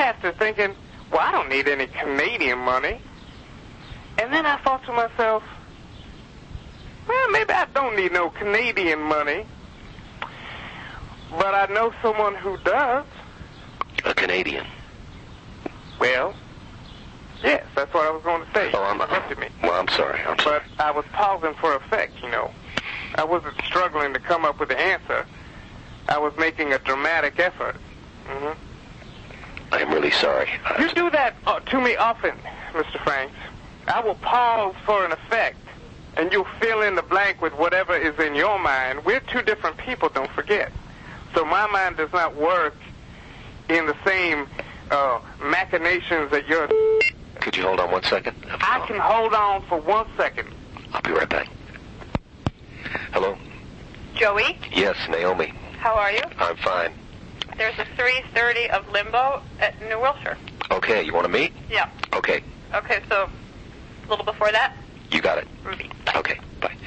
after thinking, well, I don't need any Canadian money. And then I thought to myself, well, maybe I don't need no Canadian money, but I know someone who does. A Canadian? Well, yes, that's what I was going to say. Oh, You interrupted me. Well, I'm sorry. But I was pausing for effect, you know. I wasn't struggling to come up with the answer. I was making a dramatic effort. I'm really sorry. You do that to me often, Mr. Franks. I will pause for an effect, and you'll fill in the blank with whatever is in your mind. We're two different people, don't forget. So my mind does not work in the same machinations that yours. Could you hold on 1 second? I can hold on for 1 second. I'll be right back. Hello? Joey? Yes, Naomi. How are you? I'm fine. There's a 3:30 of Limbo at New Wilshire. Okay, you want to meet? Yeah. Okay. Okay, so a little before that? You got it. Ruby. Okay, bye.